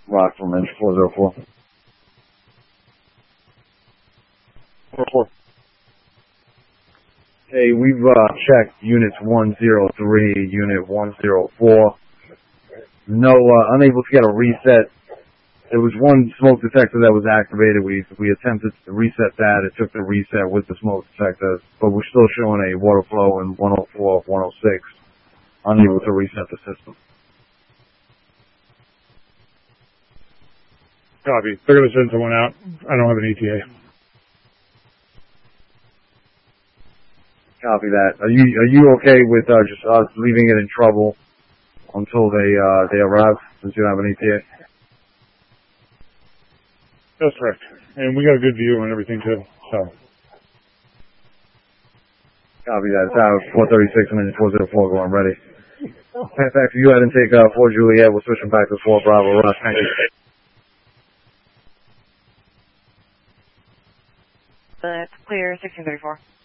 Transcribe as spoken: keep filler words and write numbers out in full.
Rock from Inch four zero four. four four. Hey, we've uh, checked units one zero three, unit one zero four. No, uh, unable to get a reset. There was one smoke detector that was activated. We we attempted to reset that. It took the reset with the smoke detector, but we're still showing a water flow in one oh four, one oh six. Unable to reset the system. Copy. They're going to send someone out. I don't have an E T A. Copy that. Are you are you okay with uh, just us leaving it in trouble until they uh, they arrive, since you don't have an E T A? That's correct. And we got a good view on everything too. So. Copy that. It's out four thirty-six and then four zero four going ready. In fact, if you go ahead and take uh, four Juliet, we're switching back to four Bravo. Russ, thank you. That's clear, sixteen thirty-four.